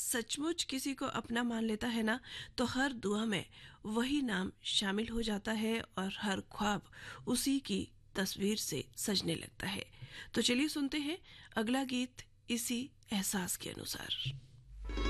सचमुच किसी को अपना मान लेता है ना, तो हर दुआ में वही नाम शामिल हो जाता है और हर ख्वाब उसी की तस्वीर से सजने लगता है। तो चलिए सुनते हैं अगला गीत इसी एहसास के अनुसार।